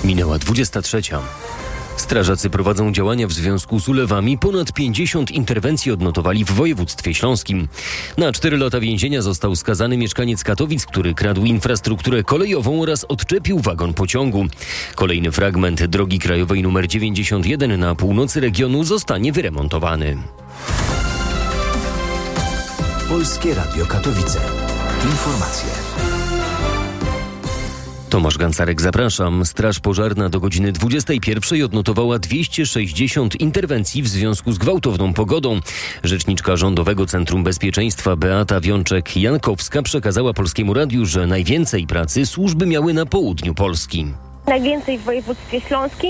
Minęła 23. Strażacy prowadzą działania w związku z ulewami. Ponad 50 interwencji odnotowali w województwie śląskim. Na 4 lata więzienia został skazany mieszkaniec Katowic, który kradł infrastrukturę kolejową oraz odczepił wagon pociągu. Kolejny fragment drogi krajowej nr 91 na północy regionu zostanie wyremontowany. Polskie Radio Katowice. Informacje. Tomasz Gancarek, zapraszam. Straż Pożarna do godziny 21 odnotowała 260 interwencji w związku z gwałtowną pogodą. Rzeczniczka Rządowego Centrum Bezpieczeństwa Beata Wiączek-Jankowska przekazała Polskiemu Radiu, że najwięcej pracy służby miały na południu Polski. Najwięcej w województwie śląskim,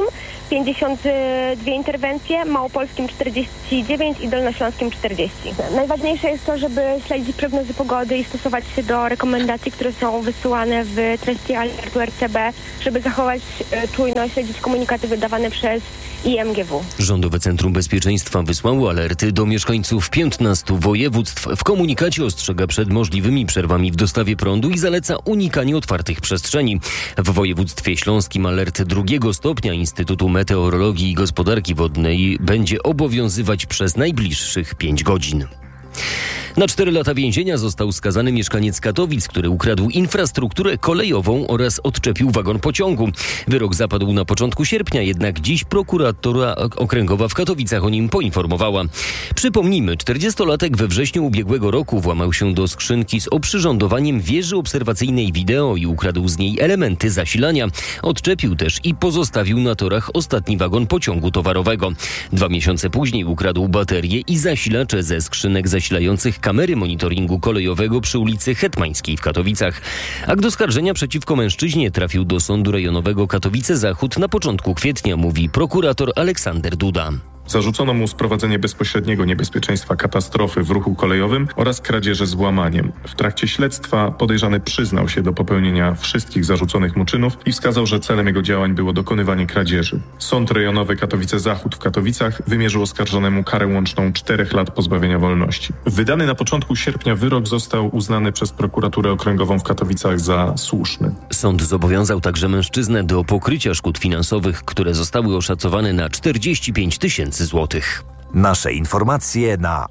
52 interwencje, małopolskim 49 i dolnośląskim 40. Najważniejsze jest to, żeby śledzić prognozy pogody i stosować się do rekomendacji, które są wysyłane w treści alertu RCB, żeby zachować czujność, śledzić komunikaty wydawane przez IMGW. Rządowe Centrum Bezpieczeństwa wysłało alerty do mieszkańców 15 województw. W komunikacie ostrzega przed możliwymi przerwami w dostawie prądu i zaleca unikanie otwartych przestrzeni. W województwie śląskim alert 2 stopnia Instytutu Meteorologii i Gospodarki Wodnej będzie obowiązywać przez najbliższych 5 godzin. Na 4 lata więzienia został skazany mieszkaniec Katowic, który ukradł infrastrukturę kolejową oraz odczepił wagon pociągu. Wyrok zapadł na początku sierpnia, jednak dziś prokuratura okręgowa w Katowicach o nim poinformowała. Przypomnijmy, 40-latek we wrześniu ubiegłego roku włamał się do skrzynki z oprzyrządowaniem wieży obserwacyjnej wideo i ukradł z niej elementy zasilania. Odczepił też i pozostawił na torach ostatni wagon pociągu towarowego. 2 miesiące później ukradł baterie i zasilacze ze skrzynek zasilających kamery monitoringu kolejowego przy ulicy Hetmańskiej w Katowicach. Akt oskarżenia przeciwko mężczyźnie trafił do Sądu Rejonowego Katowice Zachód na początku kwietnia, mówi prokurator Aleksander Duda. Zarzucono mu sprowadzenie bezpośredniego niebezpieczeństwa katastrofy w ruchu kolejowym oraz kradzieży z włamaniem. W trakcie śledztwa podejrzany przyznał się do popełnienia wszystkich zarzuconych mu czynów i wskazał, że celem jego działań było dokonywanie kradzieży. Sąd Rejonowy Katowice Zachód w Katowicach wymierzył oskarżonemu karę łączną 4 lat pozbawienia wolności. Wydany na początku sierpnia wyrok został uznany przez prokuraturę okręgową w Katowicach za słuszny. Sąd zobowiązał także mężczyznę do pokrycia szkód finansowych, które zostały oszacowane na 45 000 złotych. Nasze informacje na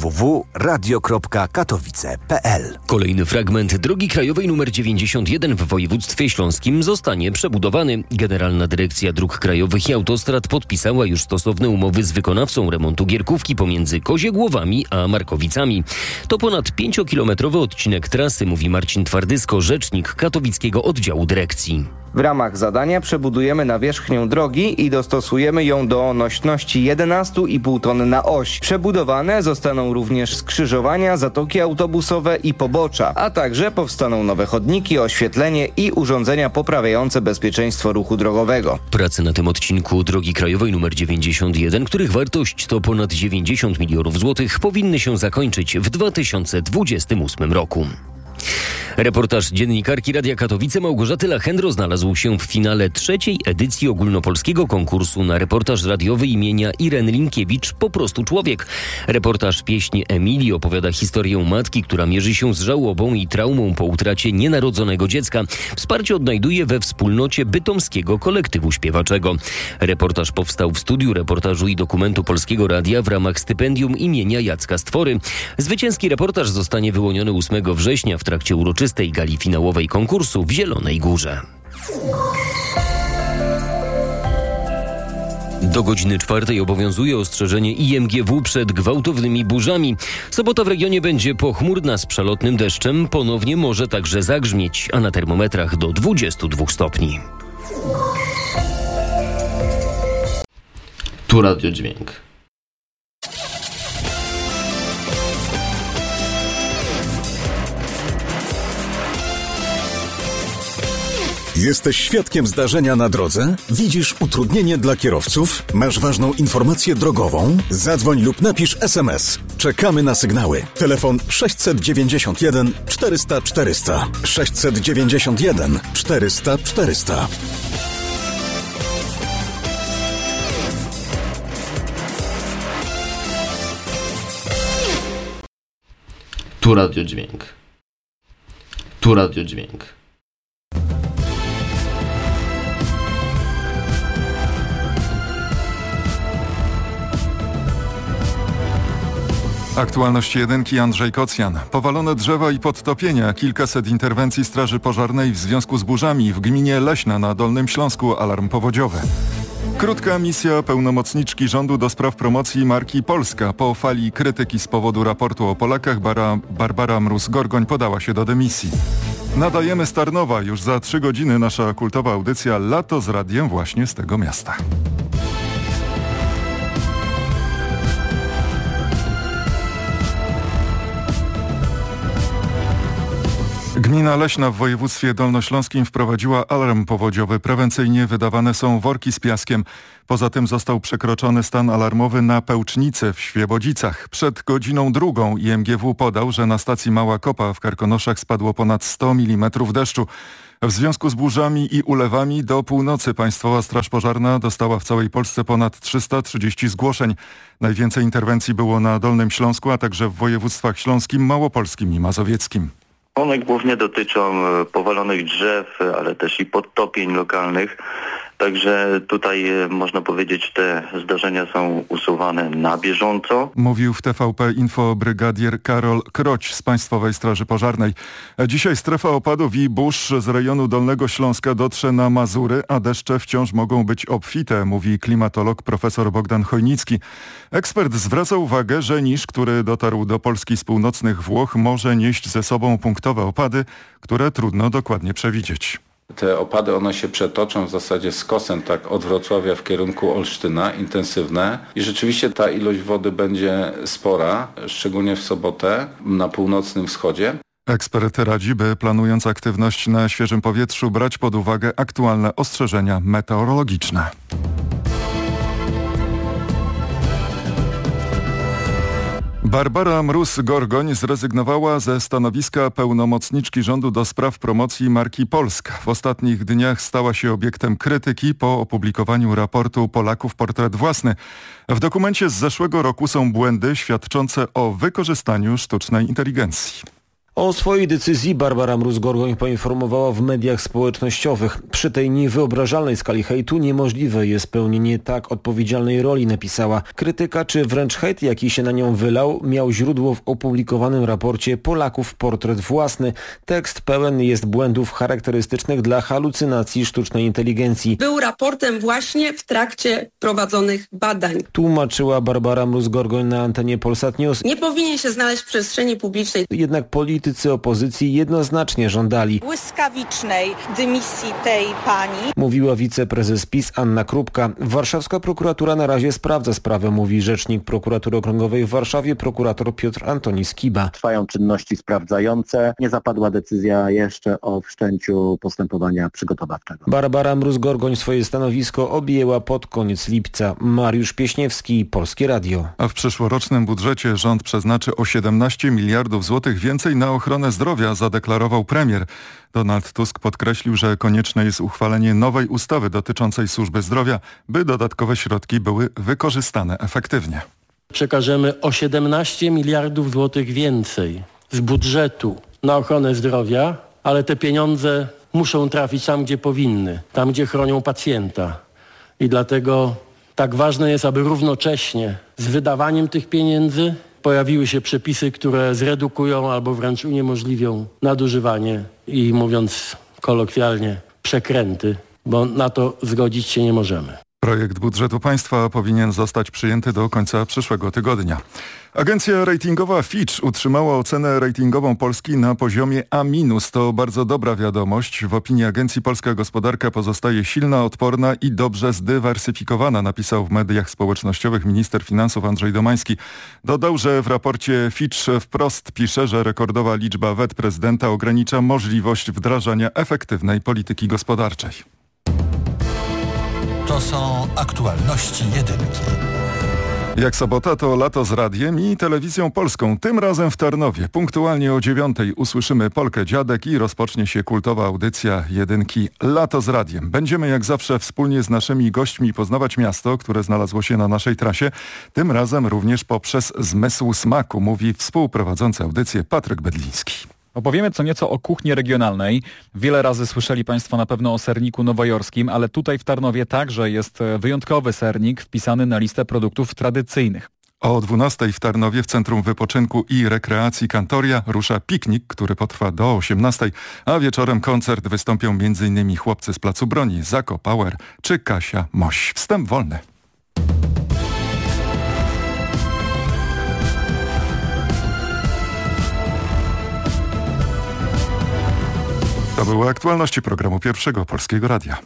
www.radio.katowice.pl. Kolejny fragment drogi krajowej nr 91 w województwie śląskim zostanie przebudowany. Generalna Dyrekcja Dróg Krajowych i Autostrad podpisała już stosowne umowy z wykonawcą remontu gierkówki pomiędzy Koziegłowami a Markowicami. To ponad 5-kilometrowy odcinek trasy, mówi Marcin Twardysko, rzecznik katowickiego oddziału dyrekcji. W ramach zadania przebudujemy nawierzchnię drogi i dostosujemy ją do nośności 11,5 ton na oś. Przebudowane zostaną również skrzyżowania, zatoki autobusowe i pobocza, a także powstaną nowe chodniki, oświetlenie i urządzenia poprawiające bezpieczeństwo ruchu drogowego. Prace na tym odcinku drogi krajowej nr 91, których wartość to ponad 90 milionów złotych, powinny się zakończyć w 2028 roku. Reportaż dziennikarki Radia Katowice Małgorzaty Lachendro znalazł się w finale 3. edycji ogólnopolskiego konkursu na reportaż radiowy imienia Ireny Linkiewicz Po prostu człowiek. Reportaż Pieśń Emilii opowiada historię matki, która mierzy się z żałobą i traumą po utracie nienarodzonego dziecka. Wsparcie odnajduje we wspólnocie bytomskiego kolektywu śpiewaczego. Reportaż powstał w studiu reportażu i dokumentu Polskiego Radia w ramach stypendium imienia Jacka Stwory. Zwycięski reportaż zostanie wyłoniony 8 września w trakcie uroczystej gali finałowej konkursu w Zielonej Górze. Do godziny 4 obowiązuje ostrzeżenie IMGW przed gwałtownymi burzami. Sobota w regionie będzie pochmurna z przelotnym deszczem, ponownie może także zagrzmieć, a na termometrach do 22 stopni. Tu Radiodźwięk. Jesteś świadkiem zdarzenia na drodze? Widzisz utrudnienie dla kierowców? Masz ważną informację drogową? Zadzwoń lub napisz SMS. Czekamy na sygnały. Telefon 691 400 400. 691 400 400. Tu Radiodźwięk. Tu Radiodźwięk. Aktualność jedynki, Andrzej Kocjan. Powalone drzewa i podtopienia, kilkaset interwencji Straży Pożarnej w związku z burzami w gminie Leśna na Dolnym Śląsku, alarm powodziowy. Krótka misja pełnomocniczki rządu do spraw promocji marki Polska. Po fali krytyki z powodu raportu o Polakach Barbara Mróz-Gorgoń podała się do dymisji. Nadajemy z Tarnowa. Już za 3 godziny nasza kultowa audycja Lato z radiem właśnie z tego miasta. Gmina Leśna w województwie dolnośląskim wprowadziła alarm powodziowy. Prewencyjnie wydawane są worki z piaskiem. Poza tym został przekroczony stan alarmowy na Pełcznicy w Świebodzicach. Przed godziną 2 IMGW podał, że na stacji Mała Kopa w Karkonoszach spadło ponad 100 mm deszczu. W związku z burzami i ulewami do północy Państwowa Straż Pożarna dostała w całej Polsce ponad 330 zgłoszeń. Najwięcej interwencji było na Dolnym Śląsku, a także w województwach śląskim, małopolskim i mazowieckim. One głównie dotyczą powalonych drzew, ale też i podtopień lokalnych. Także tutaj można powiedzieć, te zdarzenia są usuwane na bieżąco. Mówił w TVP Info brygadier Karol Kroć z Państwowej Straży Pożarnej. Dzisiaj strefa opadów i burz z rejonu Dolnego Śląska dotrze na Mazury, a deszcze wciąż mogą być obfite, mówi klimatolog profesor Bogdan Chojnicki. Ekspert zwraca uwagę, że niż, który dotarł do Polski z północnych Włoch, może nieść ze sobą punktowe opady, które trudno dokładnie przewidzieć. Te opady, one się przetoczą w zasadzie z kosem, tak od Wrocławia w kierunku Olsztyna, intensywne. I rzeczywiście ta ilość wody będzie spora, szczególnie w sobotę na północnym wschodzie. Ekspert radzi, by planując aktywność na świeżym powietrzu brać pod uwagę aktualne ostrzeżenia meteorologiczne. Barbara Mróz-Gorgoń zrezygnowała ze stanowiska pełnomocniczki rządu do spraw promocji marki Polska. W ostatnich dniach stała się obiektem krytyki po opublikowaniu raportu Polaków Portret Własny. W dokumencie z zeszłego roku są błędy świadczące o wykorzystaniu sztucznej inteligencji. O swojej decyzji Barbara Mróz-Gorgoń poinformowała w mediach społecznościowych. Przy tej niewyobrażalnej skali hejtu niemożliwe jest pełnienie tak odpowiedzialnej roli, napisała. Krytyka czy wręcz hejt, jaki się na nią wylał, miał źródło w opublikowanym raporcie Polaków Portret Własny. Tekst pełen jest błędów charakterystycznych dla halucynacji sztucznej inteligencji. Był raportem właśnie w trakcie prowadzonych badań. Tłumaczyła Barbara Mróz-Gorgoń na antenie Polsat News. Nie powinien się znaleźć w przestrzeni publicznej. Jednak politycy opozycji jednoznacznie żądali błyskawicznej dymisji tej pani, mówiła wiceprezes PiS Anna Krupka. Warszawska prokuratura na razie sprawdza sprawę, mówi rzecznik prokuratury okręgowej w Warszawie, prokurator Piotr Antoni Skiba. Trwają czynności sprawdzające. Nie zapadła decyzja jeszcze o wszczęciu postępowania przygotowawczego. Barbara Mróz-Gorgoń swoje stanowisko objęła pod koniec lipca. Mariusz Pieśniewski, Polskie Radio. A w przyszłorocznym budżecie rząd przeznaczy o 17 miliardów złotych więcej na ochronę zdrowia, zadeklarował premier. Donald Tusk podkreślił, że konieczne jest uchwalenie nowej ustawy dotyczącej służby zdrowia, by dodatkowe środki były wykorzystane efektywnie. Przekażemy o 17 miliardów złotych więcej z budżetu na ochronę zdrowia, ale te pieniądze muszą trafić tam, gdzie powinny, tam, gdzie chronią pacjenta. I dlatego tak ważne jest, aby równocześnie z wydawaniem tych pieniędzy pojawiły się przepisy, które zredukują albo wręcz uniemożliwią nadużywanie i, mówiąc kolokwialnie, przekręty, bo na to zgodzić się nie możemy. Projekt budżetu państwa powinien zostać przyjęty do końca przyszłego tygodnia. Agencja ratingowa Fitch utrzymała ocenę ratingową Polski na poziomie A-. To bardzo dobra wiadomość. W opinii agencji polska gospodarka pozostaje silna, odporna i dobrze zdywersyfikowana, napisał w mediach społecznościowych minister finansów Andrzej Domański. Dodał, że w raporcie Fitch wprost pisze, że rekordowa liczba wet prezydenta ogranicza możliwość wdrażania efektywnej polityki gospodarczej. To są aktualności jedynki. Jak sobota, to lato z radiem i telewizją polską. Tym razem w Tarnowie. Punktualnie o 9:00 usłyszymy Polkę Dziadek i rozpocznie się kultowa audycja jedynki Lato z radiem. Będziemy jak zawsze wspólnie z naszymi gośćmi poznawać miasto, które znalazło się na naszej trasie. Tym razem również poprzez zmysł smaku, mówi współprowadzący audycję Patryk Bedliński. Opowiemy co nieco o kuchni regionalnej. Wiele razy słyszeli Państwo na pewno o serniku nowojorskim, ale tutaj w Tarnowie także jest wyjątkowy sernik wpisany na listę produktów tradycyjnych. O 12:00 w Tarnowie w Centrum Wypoczynku i Rekreacji Kantoria rusza piknik, który potrwa do 18:00, a wieczorem koncert wystąpią m.in. chłopcy z Placu Broni, Zako Power czy Kasia Moś. Wstęp wolny. To były aktualności programu Pierwszego Polskiego Radia.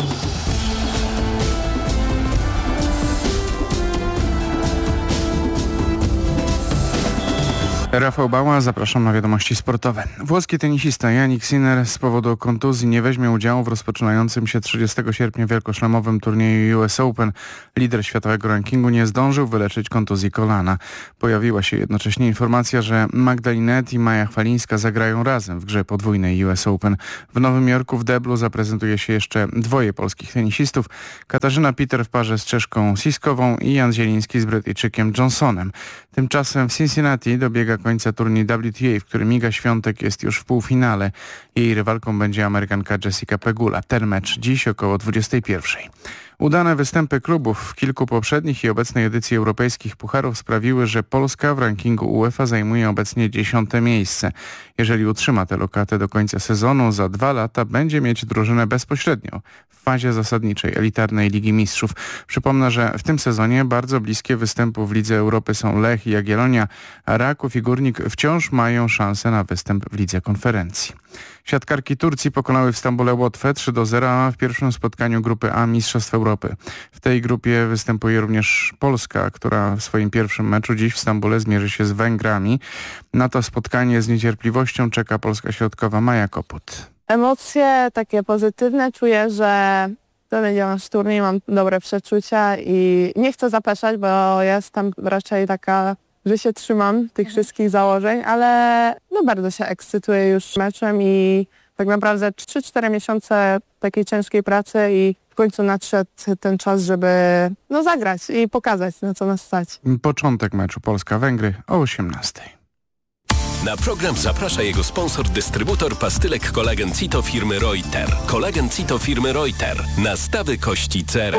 Rafał Bała, zapraszam na wiadomości sportowe. Włoski tenisista Jannik Sinner z powodu kontuzji nie weźmie udziału w rozpoczynającym się 30 sierpnia wielkoszlemowym turnieju US Open. Lider światowego rankingu nie zdążył wyleczyć kontuzji kolana. Pojawiła się jednocześnie informacja, że Magdalinet i Maja Chwalińska zagrają razem w grze podwójnej US Open. W Nowym Jorku w deblu zaprezentuje się jeszcze dwoje polskich tenisistów. Katarzyna Peter w parze z Czeszką Siskową i Jan Zieliński z Brytyjczykiem Johnsonem. Tymczasem w Cincinnati dobiega końca turniej WTA, w którym Iga Świątek jest już w półfinale. Jej rywalką będzie Amerykanka Jessica Pegula. Ten mecz dziś około 21:00. Udane występy klubów w kilku poprzednich i obecnej edycji europejskich pucharów sprawiły, że Polska w rankingu UEFA zajmuje obecnie 10. miejsce. Jeżeli utrzyma tę lokatę do końca sezonu, za 2 lata będzie mieć drużynę bezpośrednio w fazie zasadniczej elitarnej Ligi Mistrzów. Przypomnę, że w tym sezonie bardzo bliskie występu w Lidze Europy są Lech i Jagiellonia, a Raków i Górnik wciąż mają szansę na występ w Lidze Konferencji. Siatkarki Turcji pokonały w Stambule Łotwę 3-0 w pierwszym spotkaniu grupy A Mistrzostw Europy. W tej grupie występuje również Polska, która w swoim pierwszym meczu dziś w Stambule zmierzy się z Węgrami. Na to spotkanie z niecierpliwością czeka polska środkowa Maja Koput. Emocje takie pozytywne, czuję, że to będzie nasz turniej, mam dobre przeczucia i nie chcę zapeszać, bo jestem raczej taka, że się trzymam tych wszystkich założeń, ale bardzo się ekscytuję już meczem i tak naprawdę 3-4 miesiące takiej ciężkiej pracy i w końcu nadszedł ten czas, żeby zagrać i pokazać, na co nas stać. Początek meczu Polska-Węgry o 18:00. Na program zaprasza jego sponsor, dystrybutor pastylek Kolagen Cito firmy Reuter. Kolagen Cito firmy Reuter. Nastawy kości cerę.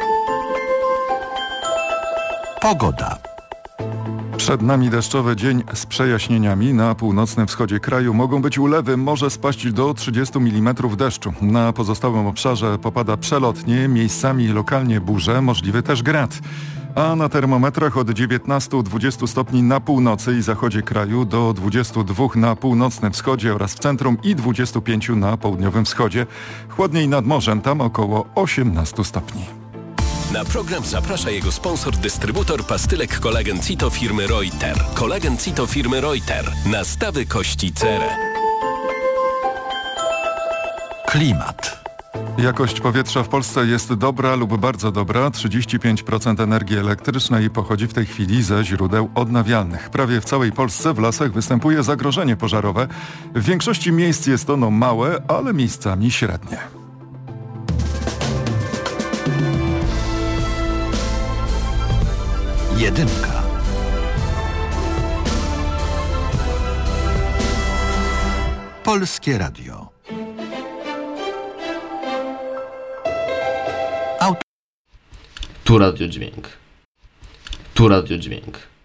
Pogoda. Przed nami deszczowy dzień z przejaśnieniami. Na północnym wschodzie kraju mogą być ulewy, może spaść do 30 mm deszczu. Na pozostałym obszarze popada przelotnie, miejscami lokalnie burze, możliwy też grad. A na termometrach od 19-20 stopni na północy i zachodzie kraju do 22 na północnym wschodzie oraz w centrum i 25 na południowym wschodzie. Chłodniej nad morzem, tam około 18 stopni. Na program zaprasza jego sponsor, dystrybutor pastylek Kolagen Cito firmy Reuter. Kolagen Cito firmy Reuter. Nastawy kości cerę. Klimat. Jakość powietrza w Polsce jest dobra lub bardzo dobra. 35% energii elektrycznej pochodzi w tej chwili ze źródeł odnawialnych. Prawie w całej Polsce w lasach występuje zagrożenie pożarowe. W większości miejsc jest ono małe, ale miejscami średnie. Jedynka. Polskie Radio. Tu Radio Dźwięk. Tu Radio Dźwięk.